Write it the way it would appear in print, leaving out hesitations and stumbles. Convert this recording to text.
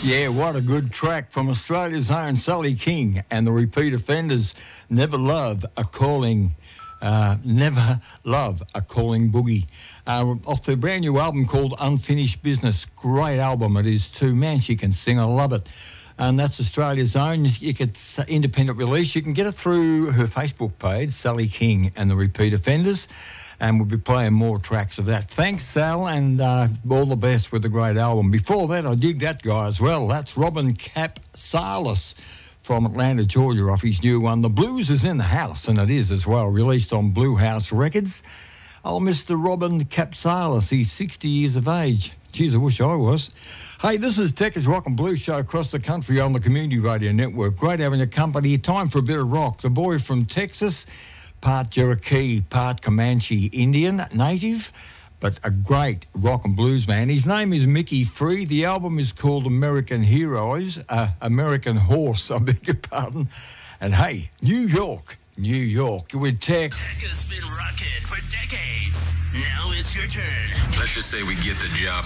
Yeah, what a good track from Australia's own Sally King and the Repeat Offenders. Never love a calling boogie. Off their brand new album called Unfinished Business. Great album it is too. Man, she can sing. I love it. And that's Australia's own. It's independent release. You can get it through her Facebook page, Sally King and the Repeat Offenders. And we'll be playing more tracks of that. Thanks, Sal, and all the best with the great album. Before that, I dig that guy as well. That's Robin Capsalis from Atlanta, Georgia, off his new one. The Blues is in the house, and it is as well, released on Blue House Records. Oh, Mr. Robin Capsalis, he's 60 years of age. Geez, I wish I was. Hey, this is Tech's Rock and Blues Show across the country on the Community Radio Network. Great having your company. Time for a bit of rock. The boy from Texas, part Cherokee, part Comanche Indian native, but a great rock and blues man. His name is Mickey Free. The album is called American Heroes, American Horse, I beg your pardon. And hey, New York with Tech. Tech has been rocking for decades. Now it's your turn. Let's just say we get the job